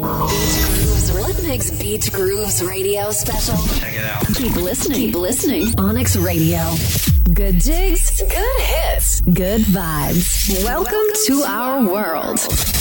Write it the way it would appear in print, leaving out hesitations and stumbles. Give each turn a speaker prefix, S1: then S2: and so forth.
S1: Grooves, Rhythmix Beach Grooves radio special.
S2: Check it out.
S1: Keep listening. Keep listening. Onyx Radio. Good jigs, good hits, good vibes. Welcome to our world.